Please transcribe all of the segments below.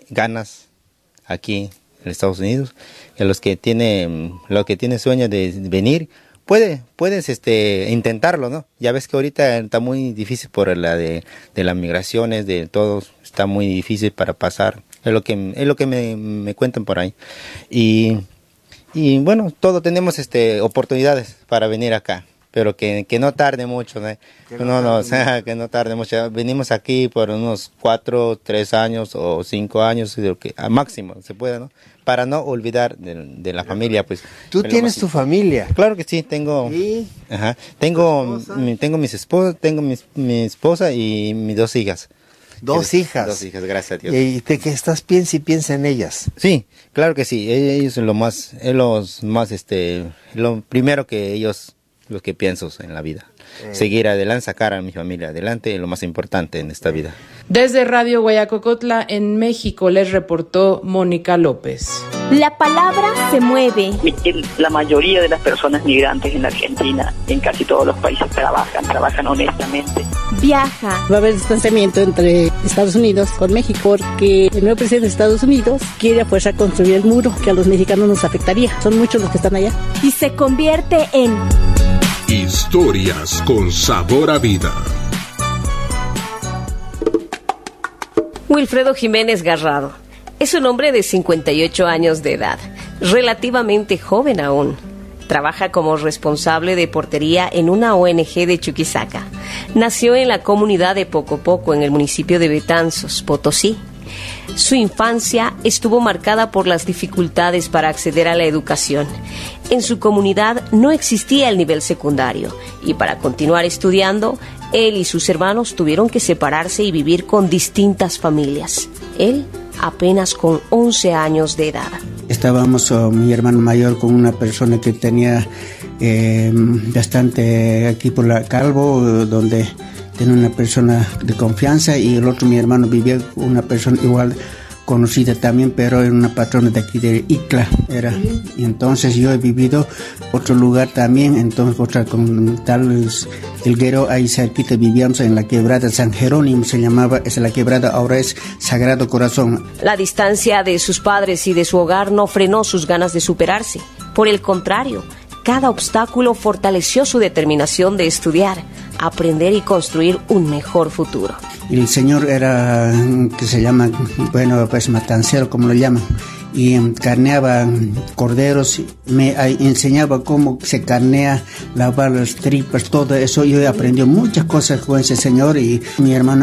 ganas aquí en Estados Unidos, que los que tienen sueño de venir, puedes intentarlo, ¿no? Ya ves que ahorita está muy difícil por la de las migraciones, de todos, está muy difícil para pasar, es lo que me cuentan por ahí. Y bueno, todos tenemos oportunidades para venir acá, pero que no tarde mucho, ¿no? Que no tarde mucho. Venimos aquí por unos 4, 3 años o 5 años, que a máximo se puede, ¿no? Para no olvidar de la familia, pues. ¿Tú tienes tu familia? Claro que sí, tengo. ¿Y? Ajá, tengo mi esposa y mis 2 hijas. 2 hijas. 2 hijas, gracias a Dios. ¿Y te que estás piensa en ellas? Sí, claro que sí. Ellos son lo primero que ellos, los que pienso en la vida. Seguir adelante, sacar a mi familia adelante, es lo más importante en esta vida. Desde Radio Guayacocotla, en México, les reportó Mónica López. La palabra se mueve. La mayoría de las personas migrantes en la Argentina, en casi todos los países, trabajan honestamente. Viaja. Va a haber distanciamiento entre Estados Unidos con México porque el nuevo presidente de Estados Unidos quiere a fuerza construir el muro que a los mexicanos nos afectaría. Son muchos los que están allá. Y se convierte en historias con sabor a vida. Wilfredo Jiménez Garrado es un hombre de 58 años de edad, relativamente joven aún. Trabaja como responsable de portería en una ONG de Chuquisaca. Nació en la comunidad de Pocopoco, en el municipio de Betanzos, Potosí. Su infancia estuvo marcada por las dificultades para acceder a la educación. En su comunidad no existía el nivel secundario y para continuar estudiando, él y sus hermanos tuvieron que separarse y vivir con distintas familias. Él apenas con 11 años de edad. Estábamos, mi hermano mayor, con una persona que tenía bastante aquí por la Calvo, donde tenía una persona de confianza, y el otro, mi hermano, vivía con una persona igual conocida también, pero era una patrona de aquí de Icla era. Y entonces yo he vivido otro lugar también, entonces otra con tal Delguero, ahí cerquita vivíamos en la quebrada San Jerónimo, se llamaba, es la quebrada, ahora es Sagrado Corazón. La distancia de sus padres y de su hogar no frenó sus ganas de superarse. Por el contrario, cada obstáculo fortaleció su determinación de estudiar, aprender y construir un mejor futuro. El señor era, que se llama, bueno, pues matancero, como lo llaman, y carneaba corderos, me enseñaba cómo se carnea, lavar las tripas, todo eso. Yo aprendí muchas cosas con ese señor, y mi hermano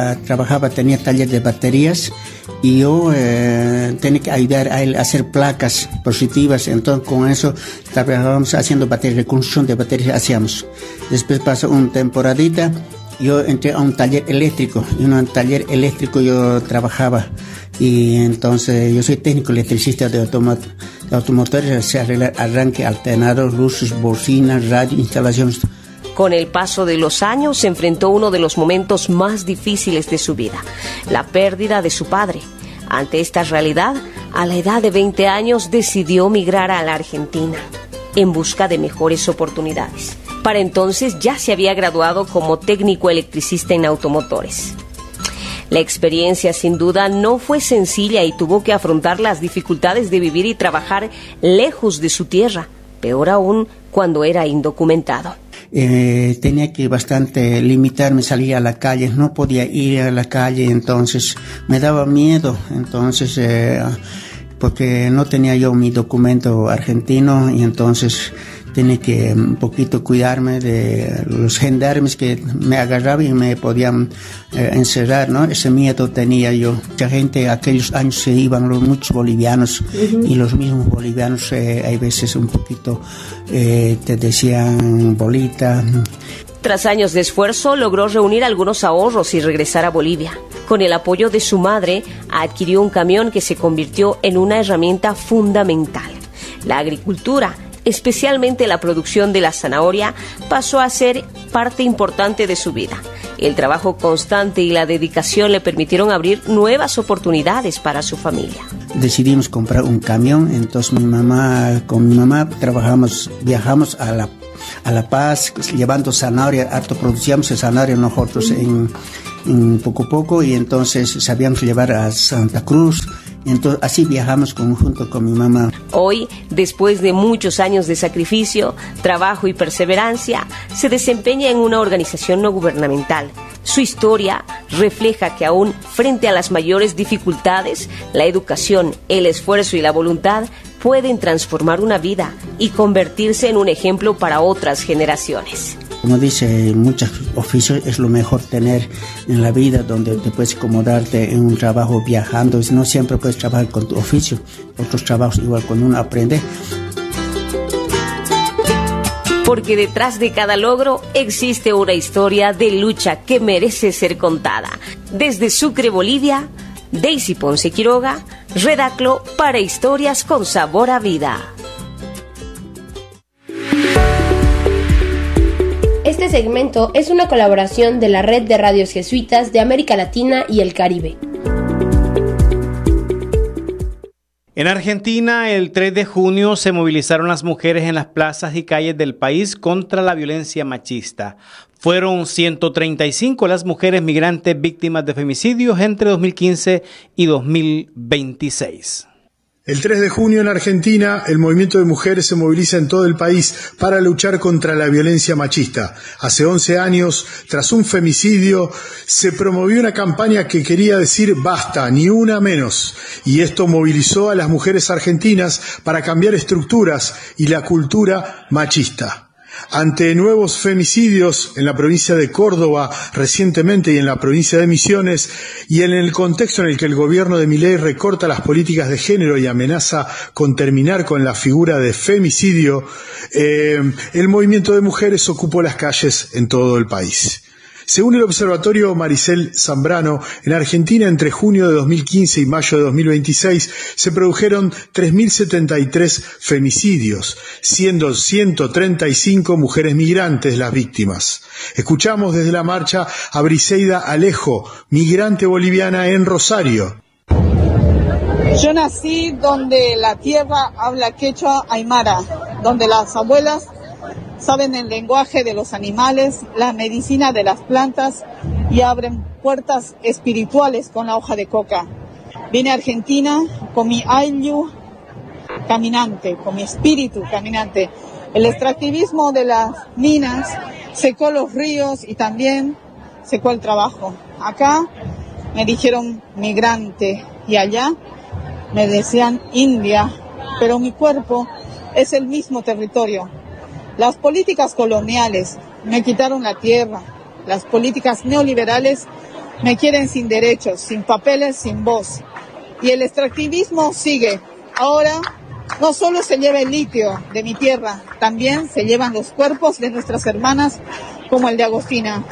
tenía taller de baterías, y yo tenía que ayudar a él a hacer placas positivas. Entonces con eso trabajábamos haciendo baterías, reconstrucción de baterías hacíamos. Después pasó una temporadita, yo entré a un taller eléctrico, y en un taller eléctrico yo trabajaba, y entonces yo soy técnico electricista de automotores, se arregla arranque, alternador, luces, bocinas, radio, instalaciones. Con el paso de los años se enfrentó uno de los momentos más difíciles de su vida, la pérdida de su padre. Ante esta realidad, a la edad de 20 años decidió migrar a la Argentina en busca de mejores oportunidades. Para entonces ya se había graduado como técnico electricista en automotores. La experiencia sin duda no fue sencilla y tuvo que afrontar las dificultades de vivir y trabajar lejos de su tierra, peor aún cuando era indocumentado. Tenía que bastante limitarme, salir a la calle, no podía ir a la calle, entonces me daba miedo, entonces porque no tenía yo mi documento argentino, y entonces tenía que un poquito cuidarme de los gendarmes que me agarraban y me podían encerrar, ¿no? Ese miedo tenía yo. Mucha gente, aquellos años se iban muchos bolivianos, y los mismos bolivianos hay veces un poquito te decían bolita. Tras años de esfuerzo, logró reunir algunos ahorros y regresar a Bolivia. Con el apoyo de su madre, adquirió un camión que se convirtió en una herramienta fundamental. La agricultura, especialmente la producción de la zanahoria, pasó a ser parte importante de su vida. El trabajo constante y la dedicación le permitieron abrir nuevas oportunidades para su familia. Decidimos comprar un camión, entonces con mi mamá viajamos a La Paz, llevando zanahoria, producíamos zanahoria nosotros poco a poco, y entonces sabíamos llevar a Santa Cruz. Entonces, así viajamos junto con mi mamá. Hoy, después de muchos años de sacrificio, trabajo y perseverancia, se desempeña en una organización no gubernamental. Su historia refleja que aún frente a las mayores dificultades, la educación, el esfuerzo y la voluntad pueden transformar una vida y convertirse en un ejemplo para otras generaciones. Como dice, muchos oficios es lo mejor tener en la vida, donde te puedes acomodarte en un trabajo viajando. No siempre puedes trabajar con tu oficio, otros trabajos igual cuando uno aprende. Porque detrás de cada logro existe una historia de lucha que merece ser contada. Desde Sucre, Bolivia, Daisy Ponce Quiroga, Redaclo para Historias con Sabor a Vida. Este segmento es una colaboración de la Red de Radios Jesuitas de América Latina y el Caribe. En Argentina, el 3 de junio se movilizaron las mujeres en las plazas y calles del país contra la violencia machista. Fueron 135 las mujeres migrantes víctimas de femicidios entre 2015 y 2026. El 3 de junio en Argentina, el movimiento de mujeres se moviliza en todo el país para luchar contra la violencia machista. Hace 11 años, tras un femicidio, se promovió una campaña que quería decir basta, ni una menos. Y esto movilizó a las mujeres argentinas para cambiar estructuras y la cultura machista. Ante nuevos femicidios en la provincia de Córdoba recientemente y en la provincia de Misiones, y en el contexto en el que el gobierno de Milei recorta las políticas de género y amenaza con terminar con la figura de femicidio, el movimiento de mujeres ocupó las calles en todo el país. Según el observatorio Maricel Zambrano, en Argentina entre junio de 2015 y mayo de 2026 se produjeron 3.073 femicidios, siendo 135 mujeres migrantes las víctimas. Escuchamos desde la marcha a Briseida Alejo, migrante boliviana en Rosario. Yo nací donde la tierra habla quechua aymara, donde las abuelas saben el lenguaje de los animales, la medicina de las plantas y abren puertas espirituales con la hoja de coca. Vine a Argentina con mi ayllu caminante, con mi espíritu caminante. El extractivismo de las minas secó los ríos y también secó el trabajo. Acá me dijeron migrante y allá me decían india, pero mi cuerpo es el mismo territorio. Las políticas coloniales me quitaron la tierra, las políticas neoliberales me quieren sin derechos, sin papeles, sin voz. Y el extractivismo sigue. Ahora no solo se lleva el litio de mi tierra, también se llevan los cuerpos de nuestras hermanas como el de Agostina.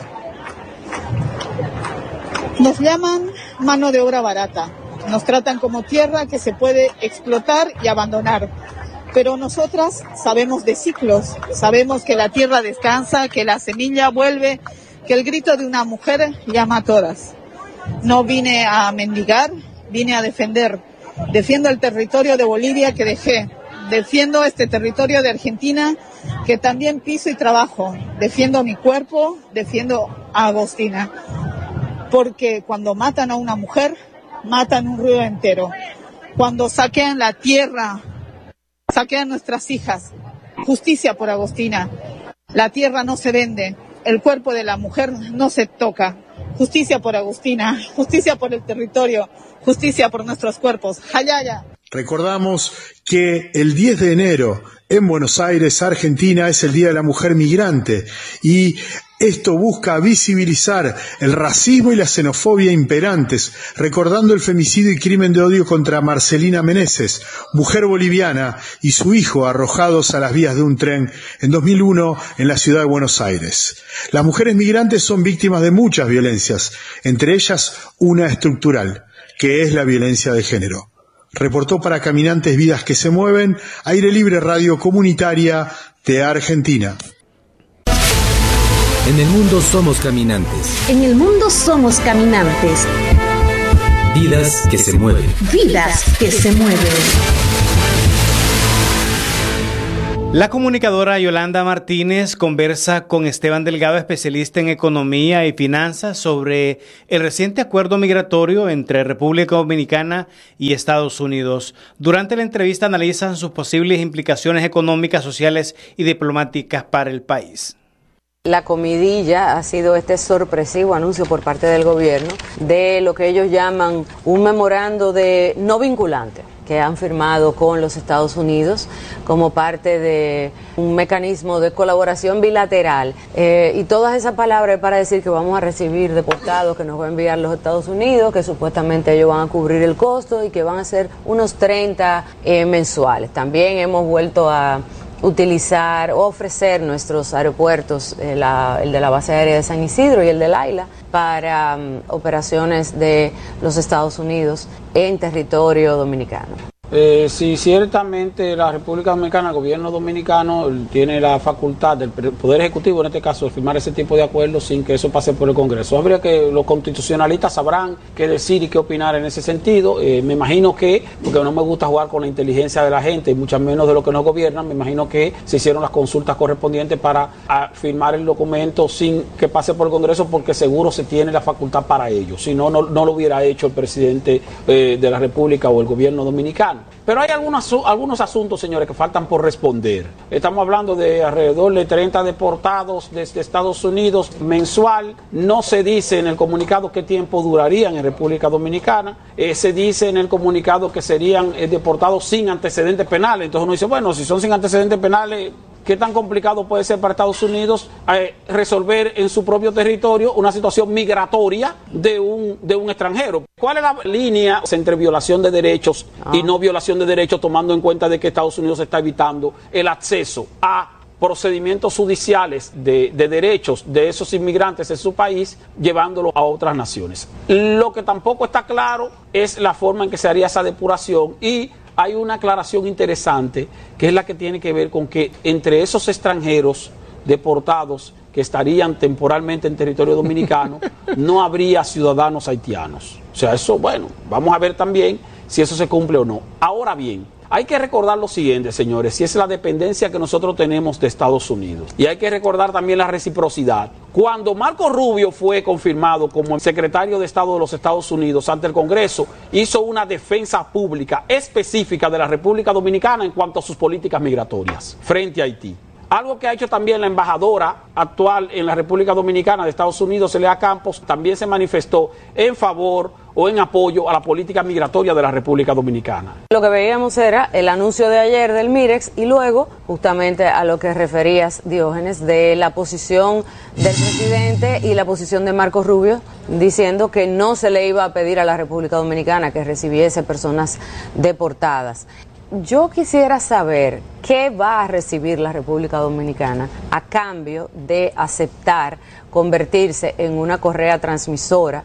Nos llaman mano de obra barata, nos tratan como tierra que se puede explotar y abandonar. Pero nosotras sabemos de ciclos, sabemos que la tierra descansa, que la semilla vuelve, que el grito de una mujer llama a todas. No vine a mendigar, vine a defender. Defiendo el territorio de Bolivia que dejé, defiendo este territorio de Argentina que también piso y trabajo. Defiendo mi cuerpo, defiendo a Agostina. Porque cuando matan a una mujer, matan un río entero. Cuando saquean la tierra, saquean nuestras hijas. Justicia por Agostina. La tierra no se vende, el cuerpo de la mujer no se toca. Justicia por Agostina, justicia por el territorio, justicia por nuestros cuerpos. ¡Hayaya! Recordamos que el 10 de enero en Buenos Aires, Argentina, es el Día de la Mujer Migrante y esto busca visibilizar el racismo y la xenofobia imperantes, recordando el femicidio y crimen de odio contra Marcelina Meneses, mujer boliviana, y su hijo arrojados a las vías de un tren en 2001 en la ciudad de Buenos Aires. Las mujeres migrantes son víctimas de muchas violencias, entre ellas una estructural, que es la violencia de género. Reportó para Caminantes Vidas que se Mueven, Aire Libre Radio Comunitaria de Argentina. En el mundo somos caminantes. En el mundo somos caminantes. Vidas que se mueven. Vidas que se mueven. La comunicadora Yolanda Martínez conversa con Esteban Delgado, especialista en economía y finanzas, sobre el reciente acuerdo migratorio entre República Dominicana y Estados Unidos. Durante la entrevista analizan sus posibles implicaciones económicas, sociales y diplomáticas para el país. La comidilla ha sido este sorpresivo anuncio por parte del gobierno de lo que ellos llaman un memorando de no vinculante que han firmado con los Estados Unidos como parte de un mecanismo de colaboración bilateral. Y todas esas palabras para decir que vamos a recibir deportados que nos va a enviar los Estados Unidos, que supuestamente ellos van a cubrir el costo y que van a ser unos 30 mensuales. También hemos vuelto a utilizar o ofrecer nuestros aeropuertos, el de la base aérea de San Isidro y el de Laila, para operaciones de los Estados Unidos en territorio dominicano. Sí, ciertamente la República Dominicana, el gobierno dominicano tiene la facultad del Poder Ejecutivo, en este caso, de firmar ese tipo de acuerdos sin que eso pase por el Congreso. Habría que los constitucionalistas sabrán qué decir y qué opinar en ese sentido. Me imagino que, porque no me gusta jugar con la inteligencia de la gente, y mucho menos de los que nos gobiernan, me imagino que se hicieron las consultas correspondientes para firmar el documento sin que pase por el Congreso, porque seguro se tiene la facultad para ello. Si no, no lo hubiera hecho el presidente de la República o el gobierno dominicano. Pero hay algunos asuntos, señores, que faltan por responder. Estamos hablando de alrededor de 30 deportados desde Estados Unidos mensual. No se dice en el comunicado qué tiempo durarían en República Dominicana. Se dice en el comunicado que serían deportados sin antecedentes penales. Entonces uno dice, bueno, si son sin antecedentes penales, ¿qué tan complicado puede ser para Estados Unidos resolver en su propio territorio una situación migratoria de un extranjero? ¿Cuál es la línea entre violación de derechos y no violación de derechos, tomando en cuenta de que Estados Unidos está evitando el acceso a procedimientos judiciales de derechos de esos inmigrantes en su país, llevándolo a otras naciones? Lo que tampoco está claro es la forma en que se haría esa depuración, y hay una aclaración interesante que es la que tiene que ver con que entre esos extranjeros deportados que estarían temporalmente en territorio dominicano no habría ciudadanos haitianos. O sea, eso, bueno, vamos a ver también si eso se cumple o no. Ahora bien, hay que recordar lo siguiente, señores, y es la dependencia que nosotros tenemos de Estados Unidos. Y hay que recordar también la reciprocidad. Cuando Marco Rubio fue confirmado como secretario de Estado de los Estados Unidos ante el Congreso, hizo una defensa pública específica de la República Dominicana en cuanto a sus políticas migratorias frente a Haití. Algo que ha hecho también la embajadora actual en la República Dominicana de Estados Unidos, Elea Campos, también se manifestó en favor o en apoyo a la política migratoria de la República Dominicana. Lo que veíamos era el anuncio de ayer del Mirex y luego justamente a lo que referías, Diógenes, de la posición del presidente y la posición de Marco Rubio, diciendo que no se le iba a pedir a la República Dominicana que recibiese personas deportadas. Yo quisiera saber qué va a recibir la República Dominicana a cambio de aceptar convertirse en una correa transmisora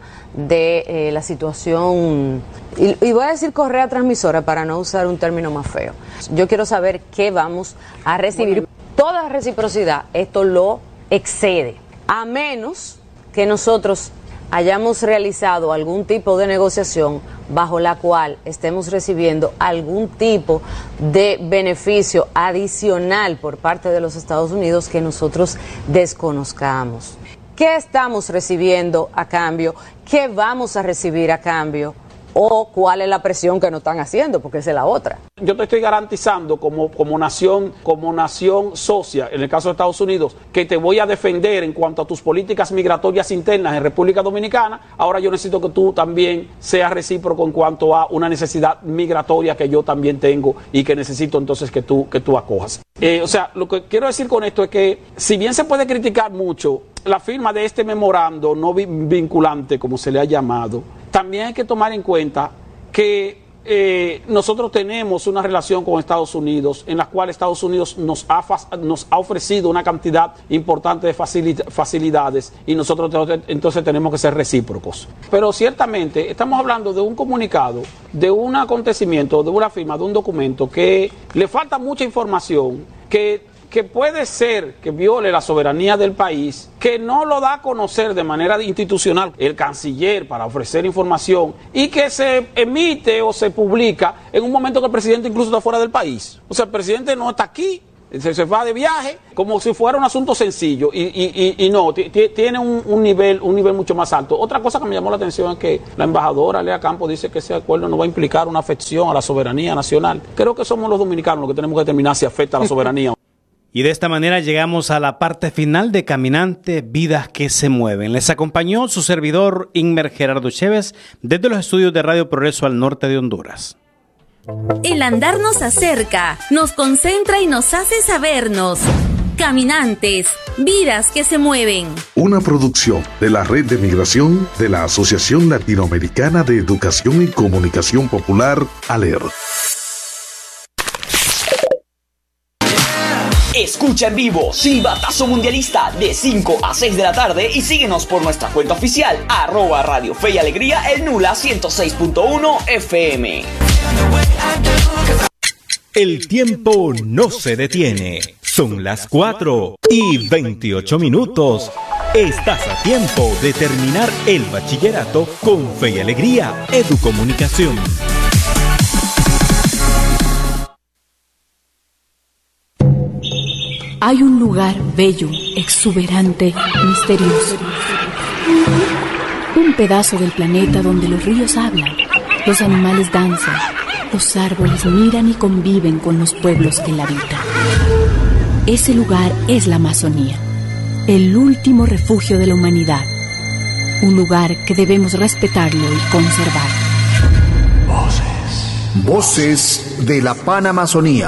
de la situación, y voy a decir correa transmisora para no usar un término más feo. Yo quiero saber qué vamos a recibir. Bueno, toda reciprocidad esto lo excede, a menos que nosotros hayamos realizado algún tipo de negociación bajo la cual estemos recibiendo algún tipo de beneficio adicional por parte de los Estados Unidos que nosotros desconozcamos. ¿Qué estamos recibiendo a cambio? ¿Qué vamos a recibir a cambio? ¿O cuál es la presión que nos están haciendo? Porque esa es la otra. Yo te estoy garantizando como nación socia, en el caso de Estados Unidos, que te voy a defender en cuanto a tus políticas migratorias internas en República Dominicana. Ahora yo necesito que tú también seas recíproco en cuanto a una necesidad migratoria que yo también tengo y que necesito entonces que tú acojas. O sea, lo que quiero decir con esto es que, si bien se puede criticar mucho la firma de este memorando no vinculante, como se le ha llamado, también hay que tomar en cuenta que nosotros tenemos una relación con Estados Unidos en la cual Estados Unidos nos ha ofrecido una cantidad importante de facilidades, y nosotros entonces tenemos que ser recíprocos. Pero ciertamente estamos hablando de un comunicado, de un acontecimiento, de una firma, de un documento que le falta mucha información, que puede ser que viole la soberanía del país, que no lo da a conocer de manera institucional el canciller para ofrecer información, y que se emite o se publica en un momento que el presidente incluso está fuera del país. O sea, el presidente no está aquí, Se va de viaje como si fuera un asunto sencillo y no, tiene un nivel mucho más alto. Otra cosa que me llamó la atención es que la embajadora Lea Campos dice que ese acuerdo no va a implicar una afección a la soberanía nacional. Creo que somos los dominicanos los que tenemos que determinar si afecta a la soberanía. Y de esta manera llegamos a la parte final de Caminante, Vidas que se mueven. Les acompañó su servidor Inmer Gerardo Chévez desde los estudios de Radio Progreso al norte de Honduras. El andar nos acerca, nos concentra y nos hace sabernos. Caminantes, vidas que se mueven. Una producción de la Red de Migración de la Asociación Latinoamericana de Educación y Comunicación Popular, ALER. Escucha en vivo Silbatazo Mundialista de 5 a 6 de la tarde y síguenos por nuestra cuenta oficial @Radio Fe y Alegría El Nula 106.1 FM. El tiempo no se detiene. Son las 4:28. Estás a tiempo de terminar el bachillerato con Fe y Alegría Educomunicación. Hay un lugar bello, exuberante, misterioso. Un pedazo del planeta donde los ríos hablan, los animales danzan, los árboles miran y conviven con los pueblos que la habitan. Ese lugar es la Amazonía, el último refugio de la humanidad. Un lugar que debemos respetarlo y conservar. Voces de la Panamazonía.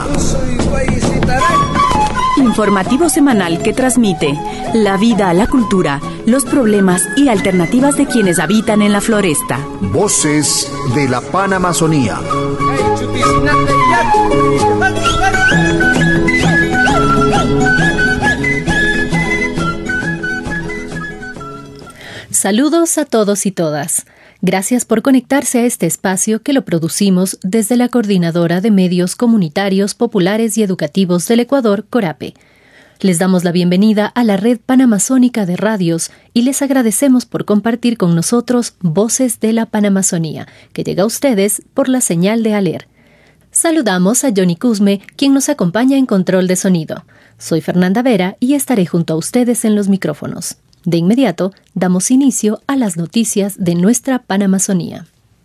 Informativo semanal que transmite la vida, la cultura, los problemas y alternativas de quienes habitan en la floresta. Voces de la Panamazonía. Saludos a todos y todas. Gracias por conectarse a este espacio que lo producimos desde la Coordinadora de Medios Comunitarios, Populares y Educativos del Ecuador, CORAPE. Les damos la bienvenida a la Red Panamazónica de Radios y les agradecemos por compartir con nosotros Voces de la Panamazonía, que llega a ustedes por la señal de ALER. Saludamos a Johnny Cusme, quien nos acompaña en control de sonido. Soy Fernanda Vera y estaré junto a ustedes en los micrófonos. De inmediato, damos inicio a las noticias de nuestra Panamazonía.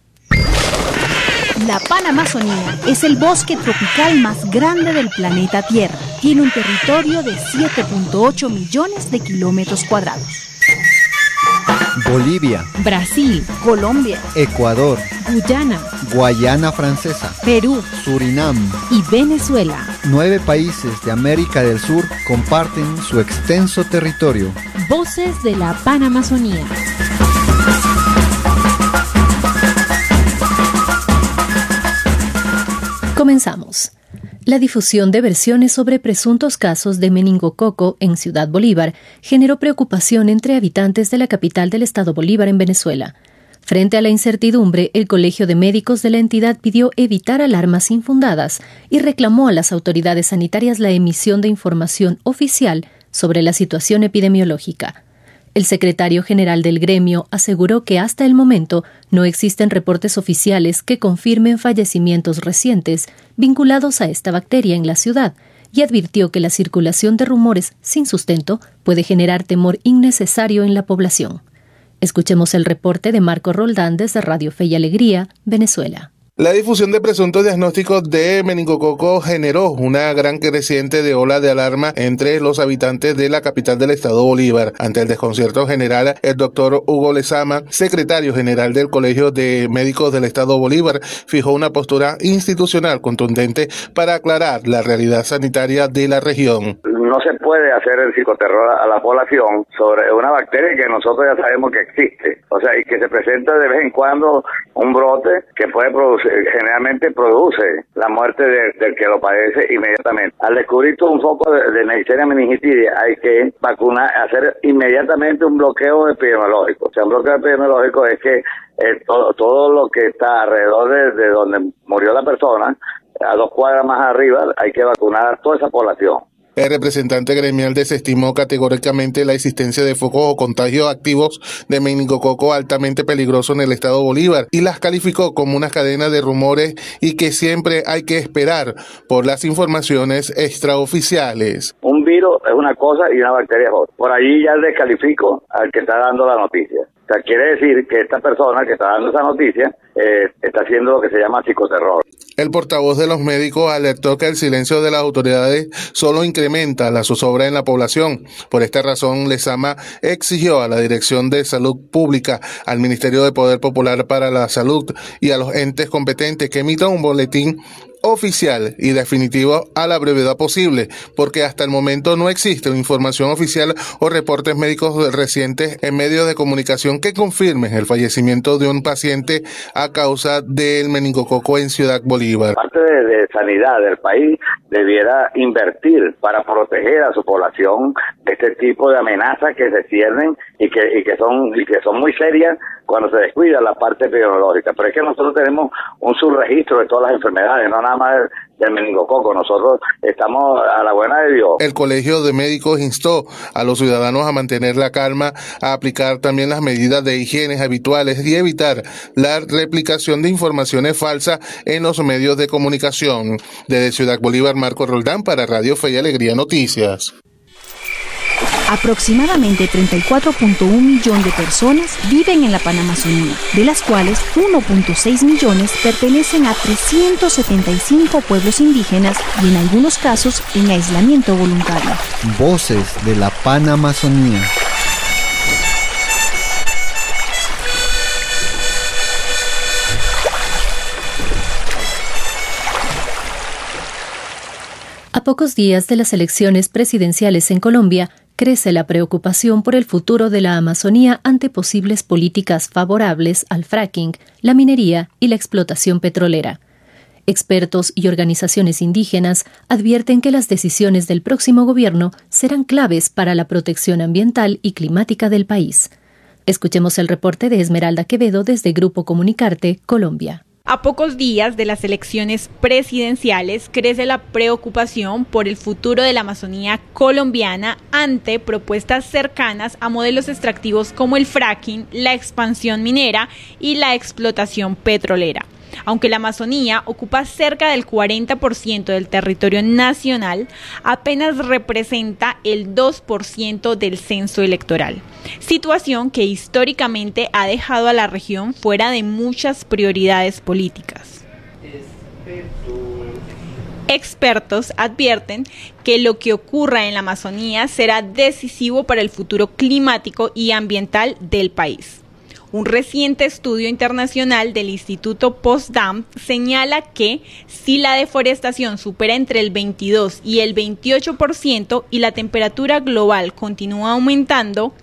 La Panamazonía es el bosque tropical más grande del planeta Tierra. Tiene un territorio de 7.8 millones de kilómetros cuadrados. Bolivia, Brasil, Colombia, Ecuador, Guyana, Guayana Francesa, Perú, Surinam y Venezuela. 9 países de América del Sur comparten su extenso territorio. Voces de la Panamazonía. Comenzamos. La difusión de versiones sobre presuntos casos de meningococo en Ciudad Bolívar generó preocupación entre habitantes de la capital del estado Bolívar en Venezuela. Frente a la incertidumbre, el Colegio de Médicos de la entidad pidió evitar alarmas infundadas y reclamó a las autoridades sanitarias la emisión de información oficial sobre la situación epidemiológica. El secretario general del gremio aseguró que hasta el momento no existen reportes oficiales que confirmen fallecimientos recientes vinculados a esta bacteria en la ciudad y advirtió que la circulación de rumores sin sustento puede generar temor innecesario en la población. Escuchemos el reporte de Marco Roldán desde Radio Fe y Alegría, Venezuela. La difusión de presuntos diagnósticos de meningococo generó una gran creciente de ola de alarma entre los habitantes de la capital del estado Bolívar. Ante el desconcierto general, el doctor Hugo Lezama, secretario general del Colegio de Médicos del estado Bolívar, fijó una postura institucional contundente para aclarar la realidad sanitaria de la región. No se puede hacer el psicoterror a la población sobre una bacteria que nosotros ya sabemos que existe. O sea, y que se presenta de vez en cuando un brote que puede producir, generalmente produce la muerte del que lo padece inmediatamente. Al descubrir un foco de Neisseria meningitidis hay que vacunar, hacer inmediatamente un bloqueo epidemiológico. O sea, un bloqueo epidemiológico es que todo lo que está alrededor de donde murió la persona, a 2 cuadras más arriba, hay que vacunar a toda esa población. El representante gremial desestimó categóricamente la existencia de focos o contagios activos de meningococo altamente peligroso en el estado Bolívar y las calificó como una cadena de rumores y que siempre hay que esperar por las informaciones extraoficiales. Un virus es una cosa y una bacteria es otra. Por allí ya descalifico al que está dando la noticia. O sea, quiere decir que esta persona que está dando esa noticia está haciendo lo que se llama psicoterror. El portavoz de los médicos alertó que el silencio de las autoridades solo incrementa la zozobra en la población. Por esta razón, Lezama exigió a la Dirección de Salud Pública, al Ministerio de Poder Popular para la Salud y a los entes competentes que emitan un boletín oficial y definitivo a la brevedad posible, porque hasta el momento no existe información oficial o reportes médicos recientes en medios de comunicación que confirmen el fallecimiento de un paciente a causa del meningococo en Ciudad Bolívar. Parte de sanidad del país debiera invertir para proteger a su población de este tipo de amenazas que se ciernen y que son muy serias cuando se descuida la parte epidemiológica. Pero es que nosotros tenemos un subregistro de todas las enfermedades, no nada más del meningococo. Nosotros estamos a la buena de Dios. El Colegio de Médicos instó a los ciudadanos a mantener la calma, a aplicar también las medidas de higiene habituales y evitar la replicación de informaciones falsas en los medios de comunicación. Desde Ciudad Bolívar, Marco Roldán para Radio Fe y Alegría Noticias. Aproximadamente 34.1 millones de personas viven en la Panamazonía, de las cuales 1.6 millones pertenecen a 375 pueblos indígenas y en algunos casos en aislamiento voluntario. Voces de la Panamazonía. A pocos días de las elecciones presidenciales en Colombia, crece la preocupación por el futuro de la Amazonía ante posibles políticas favorables al fracking, la minería y la explotación petrolera. Expertos y organizaciones indígenas advierten que las decisiones del próximo gobierno serán claves para la protección ambiental y climática del país. Escuchemos el reporte de Esmeralda Quevedo desde Grupo Comunicarte, Colombia. A pocos días de las elecciones presidenciales crece la preocupación por el futuro de la Amazonía colombiana ante propuestas cercanas a modelos extractivos como el fracking, la expansión minera y la explotación petrolera. Aunque la Amazonía ocupa cerca del 40% del territorio nacional, apenas representa el 2% del censo electoral, situación que históricamente ha dejado a la región fuera de muchas prioridades políticas. Expertos advierten que lo que ocurra en la Amazonía será decisivo para el futuro climático y ambiental del país. Un reciente estudio internacional del Instituto Potsdam señala que si la deforestación supera entre el 22 y el 28% y la temperatura global continúa aumentando,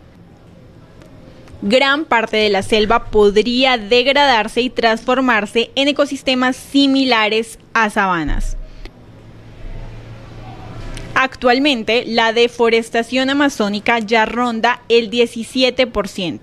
gran parte de la selva podría degradarse y transformarse en ecosistemas similares a sabanas. Actualmente, la deforestación amazónica ya ronda el 17%.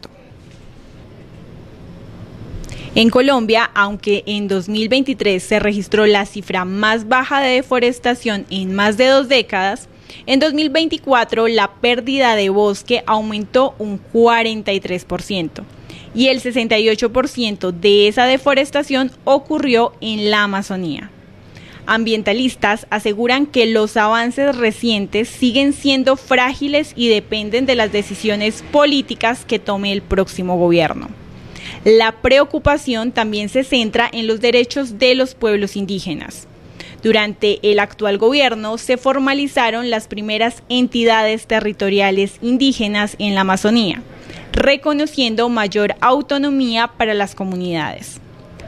En Colombia, aunque en 2023 se registró la cifra más baja de deforestación en más de 2 décadas, en 2024 la pérdida de bosque aumentó un 43% y el 68% de esa deforestación ocurrió en la Amazonía. Ambientalistas aseguran que los avances recientes siguen siendo frágiles y dependen de las decisiones políticas que tome el próximo gobierno. La preocupación también se centra en los derechos de los pueblos indígenas. Durante el actual gobierno se formalizaron las primeras entidades territoriales indígenas en la Amazonía, reconociendo mayor autonomía para las comunidades.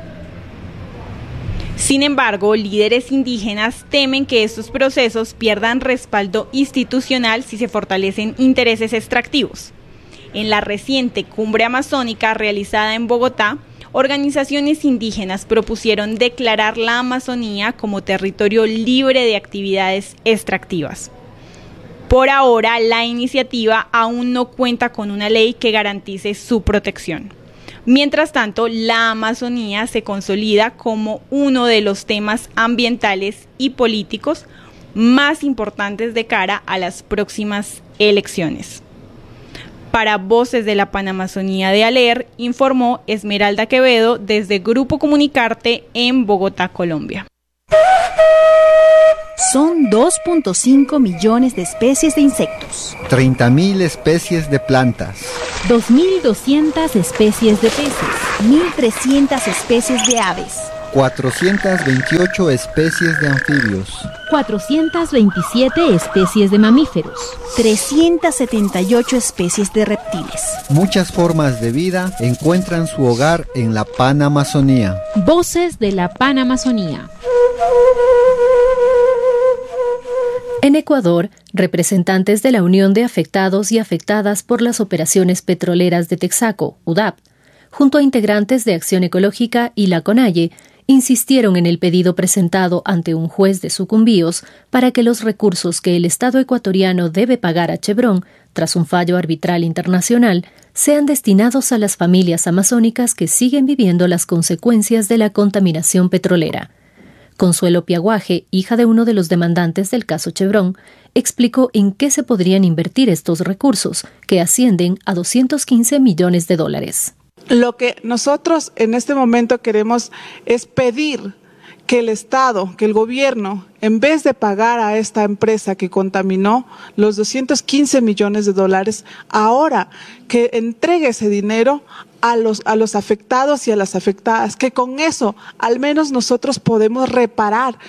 Sin embargo, líderes indígenas temen que estos procesos pierdan respaldo institucional si se fortalecen intereses extractivos. En la reciente cumbre amazónica realizada en Bogotá, organizaciones indígenas propusieron declarar la Amazonía como territorio libre de actividades extractivas. Por ahora, la iniciativa aún no cuenta con una ley que garantice su protección. Mientras tanto, la Amazonía se consolida como uno de los temas ambientales y políticos más importantes de cara a las próximas elecciones. Para Voces de la Panamazonía de ALER, informó Esmeralda Quevedo desde Grupo Comunicarte en Bogotá, Colombia. Son 2.5 millones de especies de insectos, 30.000 especies de plantas, 2.200 especies de peces, 1.300 especies de aves, 428 especies de anfibios, 427 especies de mamíferos, 378 especies de reptiles. Muchas formas de vida encuentran su hogar en la Panamazonía. Voces de la Panamazonía. En Ecuador, representantes de la Unión de Afectados y Afectadas por las Operaciones Petroleras de Texaco, UDAP, junto a integrantes de Acción Ecológica y la CONAIE, insistieron en el pedido presentado ante un juez de Sucumbíos para que los recursos que el Estado ecuatoriano debe pagar a Chevron, tras un fallo arbitral internacional, sean destinados a las familias amazónicas que siguen viviendo las consecuencias de la contaminación petrolera. Consuelo Piaguaje, hija de uno de los demandantes del caso Chevron, explicó en qué se podrían invertir estos recursos, que ascienden a $215 millones. Lo que nosotros en este momento queremos es pedir que el Estado, que el gobierno, en vez de pagar a esta empresa que contaminó los $215 millones, ahora que entregue ese dinero a los afectados y a las afectadas, que con eso al menos nosotros podemos reparar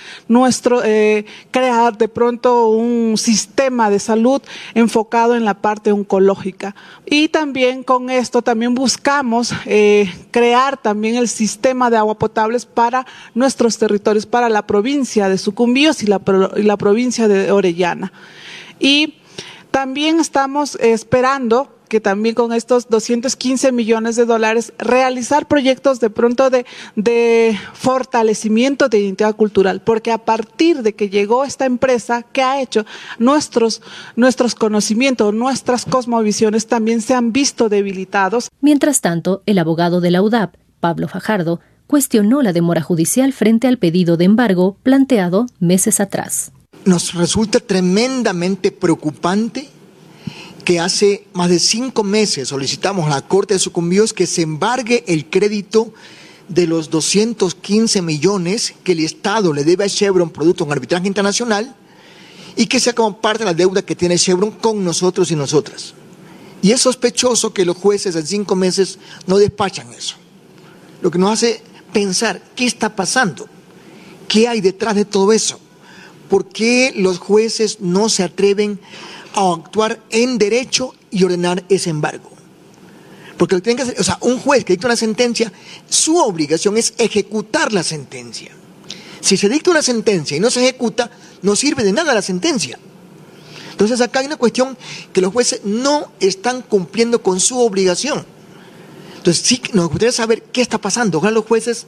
crear de pronto un sistema de salud enfocado en la parte oncológica. Y también con esto también buscamos crear también el sistema de agua potables para nuestros territorios, para la provincia de Sucumbíos y la provincia de Orellana. Y también estamos esperando que también con estos $215 millones realizar proyectos de pronto de fortalecimiento de identidad cultural, porque a partir de que llegó esta empresa, ¿qué ha hecho? Nuestros conocimientos, nuestras cosmovisiones también se han visto debilitados. Mientras tanto, el abogado de la UDAP, Pablo Fajardo, cuestionó la demora judicial frente al pedido de embargo planteado meses atrás. Nos resulta tremendamente preocupante que hace más de 5 meses solicitamos a la Corte de Sucumbíos que se embargue el crédito de los 215 millones que el Estado le debe a Chevron producto de un arbitraje internacional y que sea como parte de la deuda que tiene Chevron con nosotros y nosotras. Y es sospechoso que los jueces en 5 meses no despachan eso. Lo que nos hace pensar, ¿qué está pasando? ¿Qué hay detrás de todo eso? ¿Por qué los jueces no se atreven a actuar en derecho y ordenar ese embargo? Porque lo que tienen que hacer, un juez que dicta una sentencia, su obligación es ejecutar la sentencia. Si se dicta una sentencia y no se ejecuta, no sirve de nada la sentencia. Entonces acá hay una cuestión que los jueces no están cumpliendo con su obligación. Entonces sí nos gustaría saber qué está pasando. Ojalá los jueces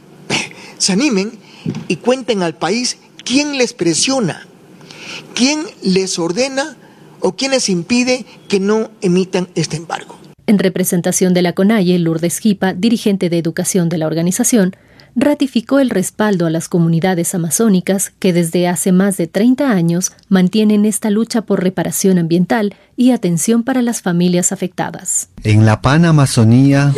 se animen y cuenten al país quién les presiona, quién les ordena o quién les impide que no emitan este embargo. En representación de la CONAIE, Lourdes Gipa, dirigente de educación de la organización, ratificó el respaldo a las comunidades amazónicas que desde hace más de 30 años mantienen esta lucha por reparación ambiental y atención para las familias afectadas. En la Panamazonía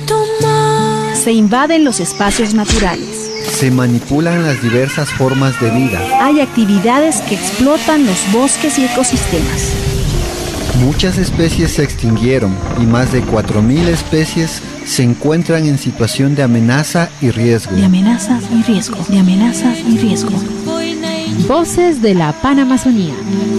se invaden los espacios naturales. Se manipulan las diversas formas de vida. Hay actividades que explotan los bosques y ecosistemas. Muchas especies se extinguieron y más de 4.000 especies se encuentran en situación de amenaza y riesgo. De amenazas y riesgo. De amenazas y riesgo. Voces de la Panamazonía.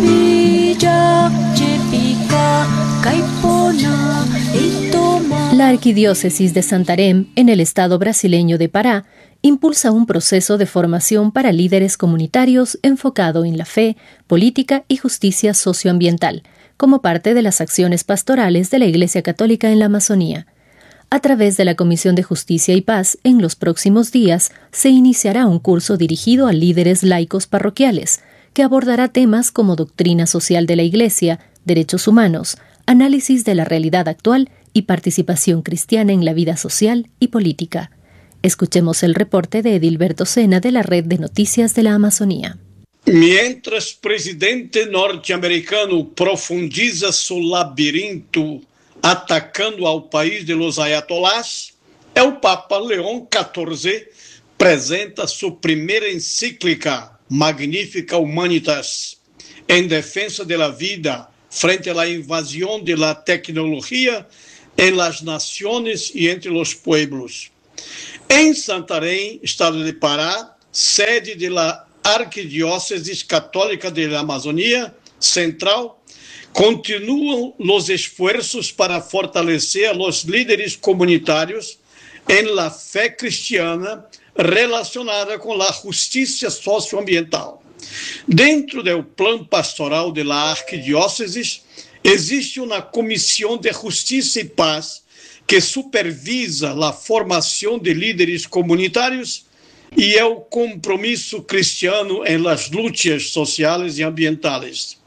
La Arquidiócesis de Santarém, en el estado brasileño de Pará, impulsa un proceso de formación para líderes comunitarios enfocado en la fe, política y justicia socioambiental, como parte de las acciones pastorales de la Iglesia Católica en la Amazonía. A través de la Comisión de Justicia y Paz, en los próximos días se iniciará un curso dirigido a líderes laicos parroquiales, que abordará temas como doctrina social de la Iglesia, derechos humanos, análisis de la realidad actual y participación cristiana en la vida social y política. Escuchemos el reporte de Edilberto Sena de la Red de Noticias de la Amazonía. Mientras presidente norte-americano profundiza su labirinto atacando ao país de los ayatolás, el Papa León XIV apresenta sua primeira encíclica Magnificat Humanitas em defesa de la vida frente a la invasión de la tecnología en las naciones y entre los pueblos. Em Santarém, estado de Pará, sede de la Arquidiócesis Católica de la Amazônia Central, continuam os esforços para fortalecer os líderes comunitários em la fé cristiana relacionada com a justiça socioambiental. Dentro do plano pastoral de la Arquidiócesis, existe uma comissão de justiça e paz que supervisa a formação de líderes comunitários e o compromisso cristiano em las lutas sociais e ambientais.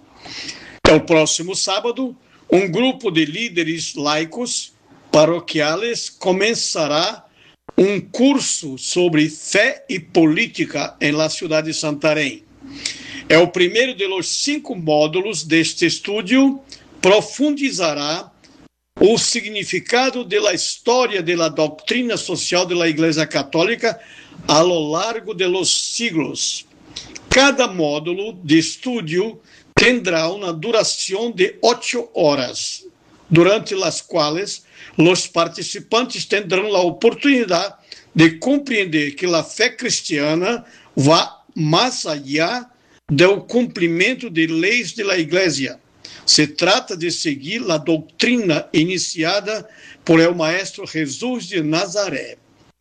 O próximo sábado, um grupo de líderes laicos paroquiales começará um curso sobre fé e política em la cidade de Santarém. É o primeiro dos 5 módulos deste estudo, profundizará o significado da história da doutrina social da Igreja Católica a lo largo de los siglos. Cada módulo de estudo tendrá uma duração de 8 horas, durante as quais os participantes terão a oportunidade de compreender que a fé cristiana vai mais allá do cumprimento de leis da Igreja. Se trata de seguir a doutrina iniciada por el Maestro Jesús de Nazaré.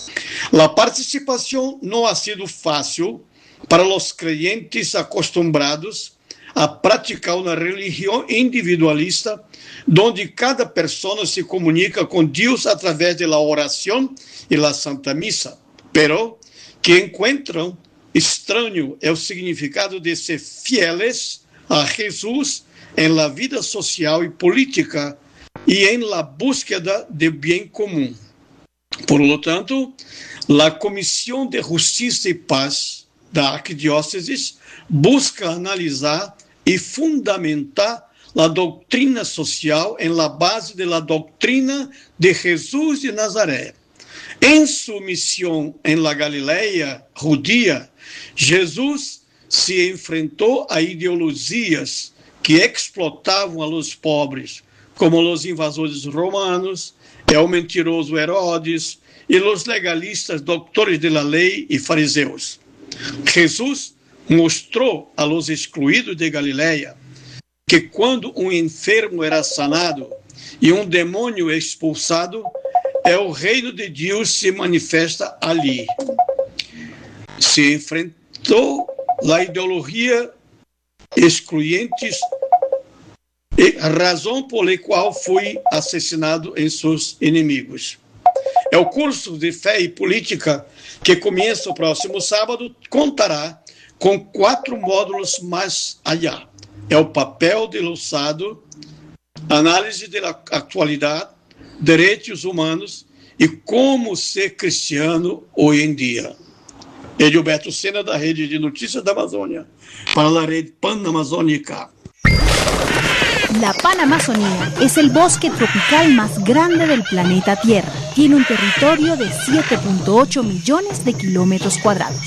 A participação não ha sido fácil para os creyentes acostumbrados a praticar uma religião individualista, onde cada pessoa se comunica com Deus através da oração e da Santa Missa, pero que encontram estranho o significado de ser fieles a Jesus em la vida social e política e em la búsqueda de bem comum. Por lo tanto, a Comissão de Justiça e Paz da Arquidiócesis busca analisar e fundamentar a doutrina social em la base da doutrina de Jesus de Nazaré. Em sua missão em la Galileia judia, Jesus se enfrentou a ideologias que explotavam a los pobres, como os invasores romanos, o mentiroso Herodes e os legalistas doutores da lei e fariseus. Jesus mostrou a los excluídos de Galileia que quando um enfermo era sanado e um demônio expulsado, o reino de Deus se manifesta ali. Se enfrentou a ideologia excluyentes e razão por la qual foi assassinado em seus inimigos. O curso de fé e política que começa o próximo sábado contará com 4 módulos mais allá. O papel do Estado, análise da atualidade, direitos humanos e como ser cristiano hoje em dia. Edilberto Sena, da Rede de Notícias da Amazônia, para a Rede Panamazônica. La Panamazonía es el bosque tropical más grande del planeta Tierra. Tiene un territorio de 7.8 millones de kilómetros cuadrados.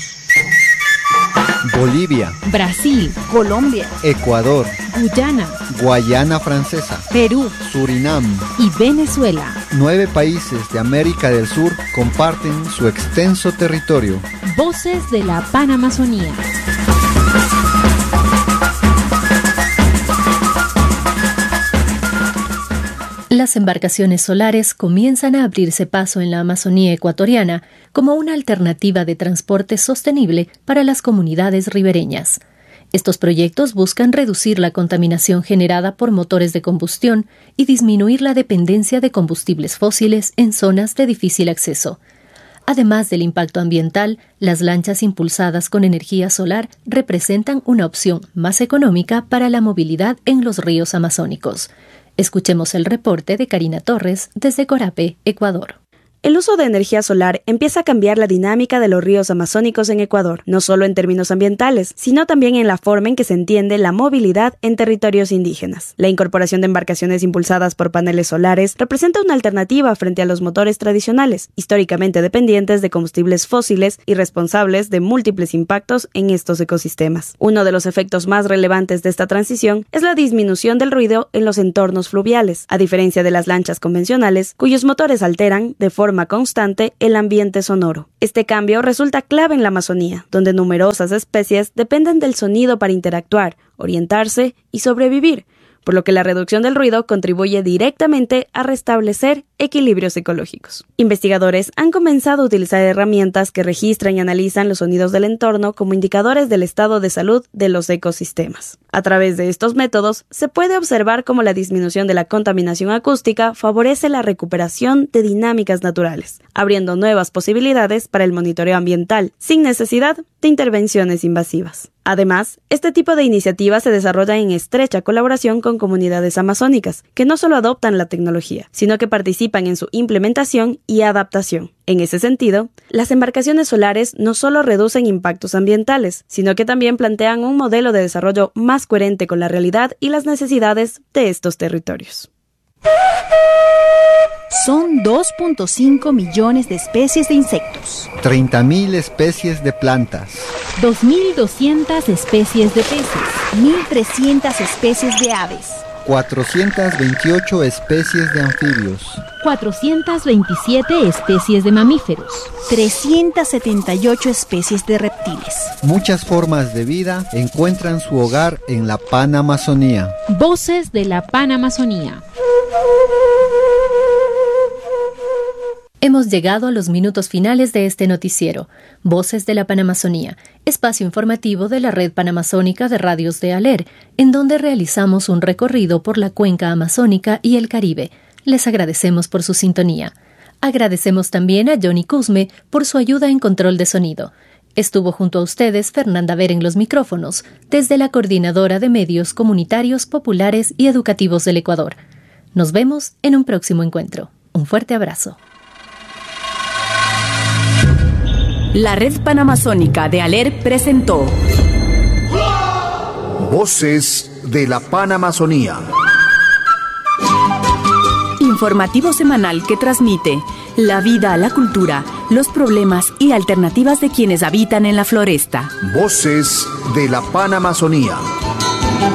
Bolivia, Brasil, Colombia, Ecuador, Guyana, Guayana Francesa, Perú, Surinam y Venezuela. 9 países de América del Sur comparten su extenso territorio. Voces de la Panamazonía. Las embarcaciones solares comienzan a abrirse paso en la Amazonía ecuatoriana como una alternativa de transporte sostenible para las comunidades ribereñas. Estos proyectos buscan reducir la contaminación generada por motores de combustión y disminuir la dependencia de combustibles fósiles en zonas de difícil acceso. Además del impacto ambiental, las lanchas impulsadas con energía solar representan una opción más económica para la movilidad en los ríos amazónicos. Escuchemos el reporte de Karina Torres desde Corape, Ecuador. El uso de energía solar empieza a cambiar la dinámica de los ríos amazónicos en Ecuador, no solo en términos ambientales, sino también en la forma en que se entiende la movilidad en territorios indígenas. La incorporación de embarcaciones impulsadas por paneles solares representa una alternativa frente a los motores tradicionales, históricamente dependientes de combustibles fósiles y responsables de múltiples impactos en estos ecosistemas. Uno de los efectos más relevantes de esta transición es la disminución del ruido en los entornos fluviales, a diferencia de las lanchas convencionales, cuyos motores alteran de forma constante el ambiente sonoro. Este cambio resulta clave en la Amazonía, donde numerosas especies dependen del sonido para interactuar, orientarse y sobrevivir, por lo que la reducción del ruido contribuye directamente a restablecer equilibrios ecológicos. Investigadores han comenzado a utilizar herramientas que registran y analizan los sonidos del entorno como indicadores del estado de salud de los ecosistemas. A través de estos métodos, se puede observar cómo la disminución de la contaminación acústica favorece la recuperación de dinámicas naturales, abriendo nuevas posibilidades para el monitoreo ambiental, sin necesidad de intervenciones invasivas. Además, este tipo de iniciativas se desarrolla en estrecha colaboración con comunidades amazónicas, que no solo adoptan la tecnología, sino que participan en su implementación y adaptación. En ese sentido, las embarcaciones solares no solo reducen impactos ambientales, sino que también plantean un modelo de desarrollo más coherente con la realidad y las necesidades de estos territorios. Son 2.5 millones de especies de insectos, 30.000 especies de plantas, 2.200 especies de peces, 1.300 especies de aves, 428 especies de anfibios, 427 especies de mamíferos, 378 especies de reptiles. Muchas formas de vida encuentran su hogar en la Panamazonía. Voces de la Panamazonía. Hemos llegado a los minutos finales de este noticiero, Voces de la Panamazonía, espacio informativo de la Red Panamazónica de Radios de ALER, en donde realizamos un recorrido por la cuenca amazónica y el Caribe. Les agradecemos por su sintonía. Agradecemos también a Johnny Cusme por su ayuda en control de sonido. Estuvo junto a ustedes Fernanda Ver en los micrófonos, desde la Coordinadora de Medios Comunitarios, Populares y Educativos del Ecuador. Nos vemos en un próximo encuentro. Un fuerte abrazo. La Red Panamazónica de ALER presentó Voces de la Panamazonía. Informativo semanal que transmite la vida, la cultura, los problemas y alternativas de quienes habitan en la floresta. Voces de la Panamazonía.